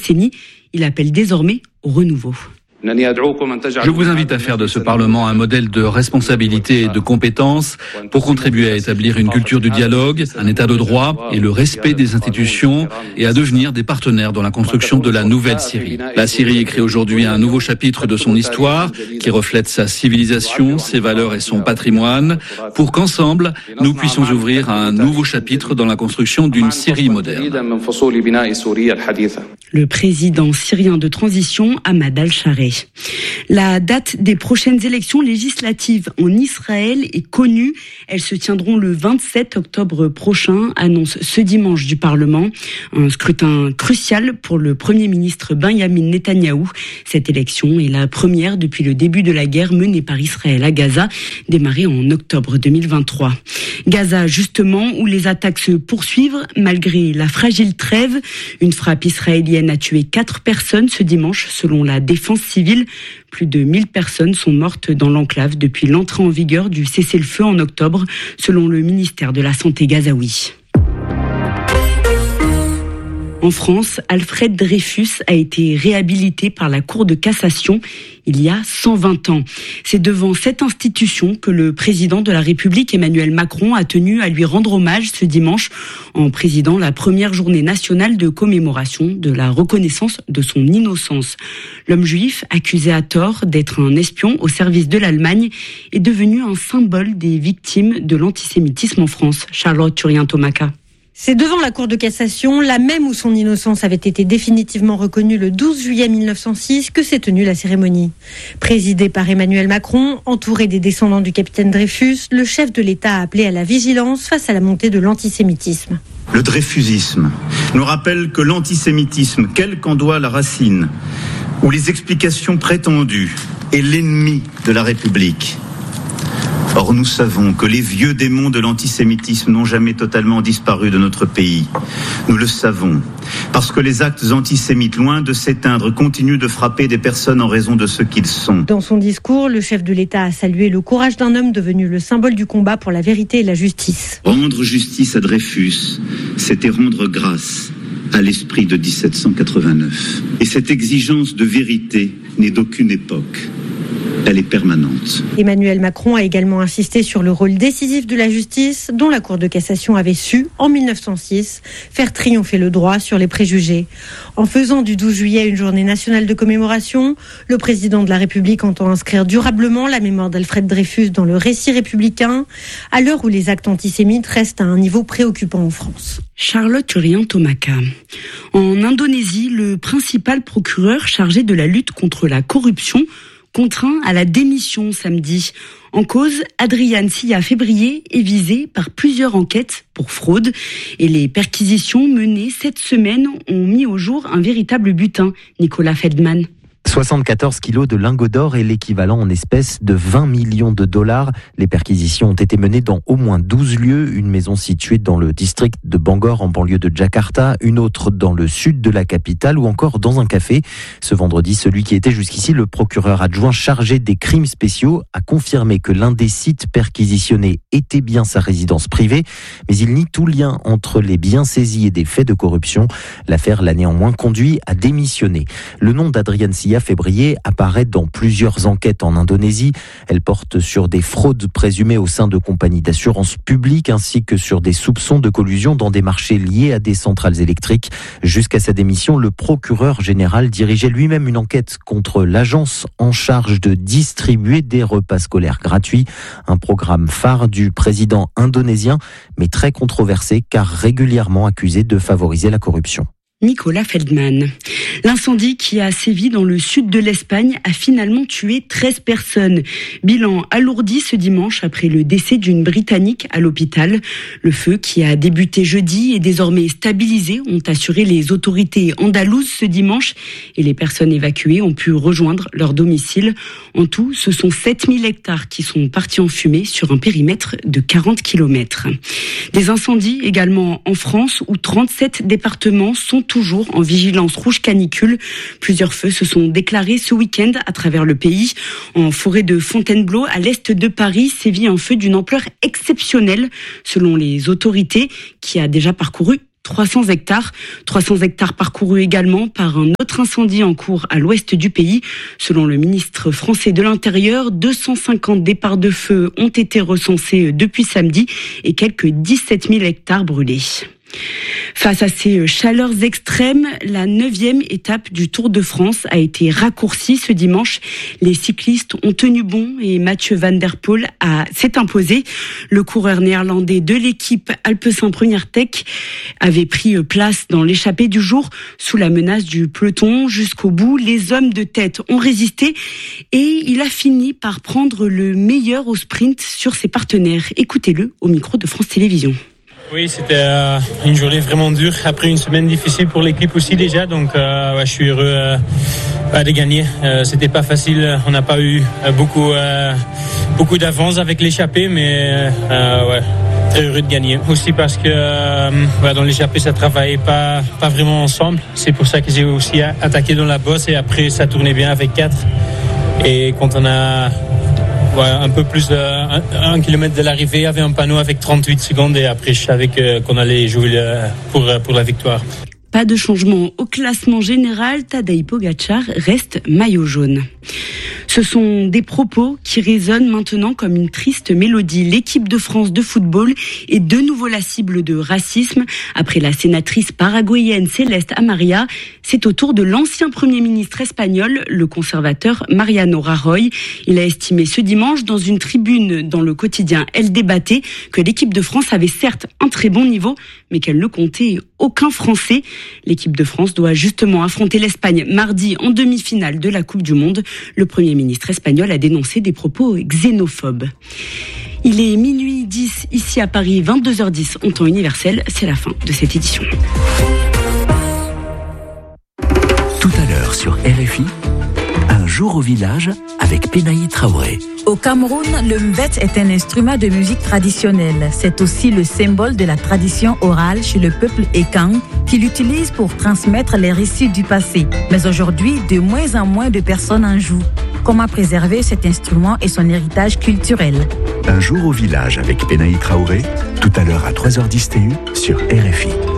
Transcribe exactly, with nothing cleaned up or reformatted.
décennies. Il appelle désormais au renouveau. Je vous invite à faire de ce Parlement un modèle de responsabilité et de compétence pour contribuer à établir une culture du dialogue, un état de droit et le respect des institutions et à devenir des partenaires dans la construction de la nouvelle Syrie. La Syrie écrit aujourd'hui un nouveau chapitre de son histoire qui reflète sa civilisation, ses valeurs et son patrimoine pour qu'ensemble, nous puissions ouvrir un nouveau chapitre dans la construction d'une Syrie moderne. Le président syrien de transition, Ahmad al-Shareh. La date des prochaines élections législatives en Israël est connue. Elles se tiendront le vingt-sept octobre prochain, annonce ce dimanche du Parlement. Un scrutin crucial pour le Premier ministre Benyamin Netanyahou. Cette élection est la première depuis le début de la guerre menée par Israël à Gaza, démarrée en octobre deux mille vingt-trois. Gaza, justement, où les attaques se poursuivent malgré la fragile trêve. Une frappe israélienne a tué quatre personnes ce dimanche, selon la défense civile. Plus de mille personnes sont mortes dans l'enclave depuis l'entrée en vigueur du cessez-le-feu en octobre, selon le ministère de la Santé gazaoui. En France, Alfred Dreyfus a été réhabilité par la Cour de cassation il y a cent vingt ans. C'est devant cette institution que le président de la République, Emmanuel Macron, a tenu à lui rendre hommage ce dimanche en présidant la première journée nationale de commémoration de la reconnaissance de son innocence. L'homme juif, accusé à tort d'être un espion au service de l'Allemagne, est devenu un symbole des victimes de l'antisémitisme en France. Charlotte Turien-Tomaka. C'est devant la Cour de cassation, la même où son innocence avait été définitivement reconnue le douze juillet mille neuf cent six, que s'est tenue la cérémonie. Présidée par Emmanuel Macron, entouré des descendants du capitaine Dreyfus, le chef de l'État a appelé à la vigilance face à la montée de l'antisémitisme. Le dreyfusisme nous rappelle que l'antisémitisme, quelle qu'en soit la racine, ou les explications prétendues, est l'ennemi de la République. Or, nous savons que les vieux démons de l'antisémitisme n'ont jamais totalement disparu de notre pays. Nous le savons, parce que les actes antisémites, loin de s'éteindre, continuent de frapper des personnes en raison de ce qu'ils sont. Dans son discours, le chef de l'État a salué le courage d'un homme devenu le symbole du combat pour la vérité et la justice. Rendre justice à Dreyfus, c'était rendre grâce à l'esprit de dix-sept cent quatre-vingt-neuf. Et cette exigence de vérité n'est d'aucune époque. Elle est permanente. Emmanuel Macron a également insisté sur le rôle décisif de la justice, dont la Cour de cassation avait su, en mille neuf cent six, faire triompher le droit sur les préjugés. En faisant du douze juillet une journée nationale de commémoration, le président de la République entend inscrire durablement la mémoire d'Alfred Dreyfus dans le récit républicain, à l'heure où les actes antisémites restent à un niveau préoccupant en France. Charlotte Turien-Tomaka. En Indonésie, le principal procureur chargé de la lutte contre la corruption contraint à la démission samedi. En cause, Adrian Silla-Fébrier est visé par plusieurs enquêtes pour fraude et les perquisitions menées cette semaine ont mis au jour un véritable butin. Nicolas Feldman. soixante-quatorze kilos de lingots d'or et l'équivalent en espèces de vingt millions de dollars. Les perquisitions ont été menées dans au moins douze lieux. Une maison située dans le district de Bangor en banlieue de Jakarta, une autre dans le sud de la capitale ou encore dans un café. Ce vendredi, celui qui était jusqu'ici le procureur adjoint chargé des crimes spéciaux a confirmé que l'un des sites perquisitionnés était bien sa résidence privée, mais il nie tout lien entre les biens saisis et des faits de corruption. L'affaire l'a néanmoins conduit à démissionner. Le nom d'Adrian Silla-Fébrier apparaît dans plusieurs enquêtes en Indonésie. Elle porte sur des fraudes présumées au sein de compagnies d'assurance publique ainsi que sur des soupçons de collusion dans des marchés liés à des centrales électriques. Jusqu'à sa démission, le procureur général dirigeait lui-même une enquête contre l'agence en charge de distribuer des repas scolaires gratuits. Un programme phare du président indonésien, mais très controversé car régulièrement accusé de favoriser la corruption. Nicolas Feldman. L'incendie qui a sévi dans le sud de l'Espagne a finalement tué treize personnes. Bilan alourdi ce dimanche après le décès d'une Britannique à l'hôpital. Le feu qui a débuté jeudi est désormais stabilisé, ont assuré les autorités andalouses ce dimanche et les personnes évacuées ont pu rejoindre leur domicile. En tout, ce sont sept mille hectares qui sont partis en fumée sur un périmètre de quarante kilomètres. Des incendies également en France où trente-sept départements sont toujours en vigilance rouge canicule. Plusieurs feux se sont déclarés ce week-end à travers le pays. En forêt de Fontainebleau, à l'est de Paris, sévit un feu d'une ampleur exceptionnelle, selon les autorités, qui a déjà parcouru trois cents hectares. trois cents hectares parcourus également par un autre incendie en cours à l'ouest du pays. Selon le ministre français de l'Intérieur, deux cent cinquante départs de feu ont été recensés depuis samedi et quelques dix-sept mille hectares brûlés. Face à ces chaleurs extrêmes, la neuvième étape du Tour de France a été raccourcie ce dimanche. Les cyclistes ont tenu bon et Mathieu Van Der Poel a, s'est imposé. Le coureur néerlandais de l'équipe Alpecin Première Tech avait pris place dans l'échappée du jour sous la menace du peloton. Jusqu'au bout, les hommes de tête ont résisté et il a fini par prendre le meilleur au sprint sur ses partenaires. Écoutez-le au micro de France Télévisions. Oui, c'était euh, une journée vraiment dure, après une semaine difficile pour l'équipe aussi déjà, donc euh, ouais, je suis heureux euh, de gagner. Euh, c'était pas facile, on n'a pas eu euh, beaucoup, euh, beaucoup d'avance avec l'échappée, mais euh, ouais, très heureux de gagner. Aussi parce que euh, ouais, dans l'échappée, ça travaillait pas, pas vraiment ensemble, c'est pour ça que j'ai aussi attaqué dans la bosse et après ça tournait bien avec quatre. Et quand on a... Ouais, un peu plus d'un un kilomètre de l'arrivée, il y avait un panneau avec trente-huit secondes et après je savais que, qu'on allait jouer le, pour, pour la victoire. Pas de changement au classement général, Tadej Pogačar reste maillot jaune. Ce sont des propos qui résonnent maintenant comme une triste mélodie. L'équipe de France de football est de nouveau la cible de racisme. Après la sénatrice paraguayenne Céleste Amaria, c'est au tour de l'ancien Premier ministre espagnol, le conservateur Mariano Rajoy. Il a estimé ce dimanche dans une tribune dans le quotidien El Debate que l'équipe de France avait certes un très bon niveau, mais qu'elle ne comptait aucun Français. L'équipe de France doit justement affronter l'Espagne mardi en demi-finale de la Coupe du Monde. Le Premier ministre espagnol a dénoncé des propos xénophobes. Il est minuit dix ici à Paris, vingt-deux heures dix en temps universel. C'est la fin de cette édition. Tout à l'heure sur R F I, un jour au village avec Pénaï Traoré. Au Cameroun, le mbet est un instrument de musique traditionnelle. C'est aussi le symbole de la tradition orale chez le peuple Ekang qui l'utilise pour transmettre les récits du passé. Mais aujourd'hui, de moins en moins de personnes en jouent. Comment préserver cet instrument et son héritage culturel? Un jour au village avec Pénaï Traoré, tout à l'heure à trois heures dix T U sur R F I.